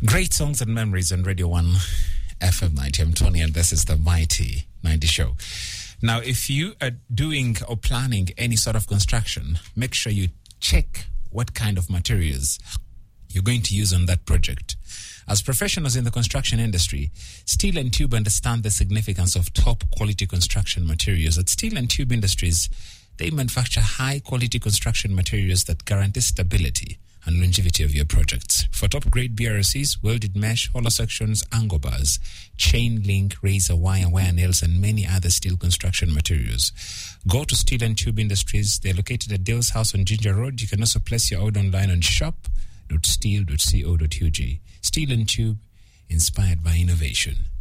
Great songs and memories on Radio 1 FM 90. I'm Tony, and this is the Mighty 90 Show. Now, if you are doing or planning any sort of construction, make sure you check what kind of materials you're going to use on that project. As professionals in the construction industry, Steel and Tube understand the significance of top quality construction materials. At Steel and Tube Industries, they manufacture high quality construction materials that guarantee stability and longevity of your projects. For top grade BRCs, welded mesh, hollow sections, angle bars, chain link, razor wire, wire nails, and many other steel construction materials. Go to Steel and Tube Industries. They're located at Dale's House on Ginger Road. You can also place your order online on shop.steel.co.ug. Steel and Tube, inspired by innovation.